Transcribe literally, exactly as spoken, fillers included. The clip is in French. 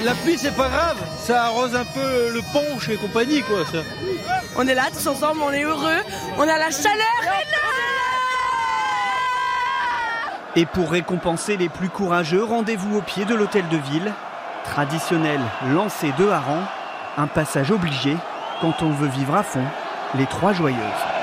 la pluie c'est pas grave, ça arrose un peu le punch et compagnie quoi ça. On est là tous ensemble, on est heureux, on a la chaleur. Et pour récompenser les plus courageux, rendez-vous au pied de l'hôtel de ville. Traditionnel lancer de hareng, un passage obligé quand on veut vivre à fond les Trois Joyeuses.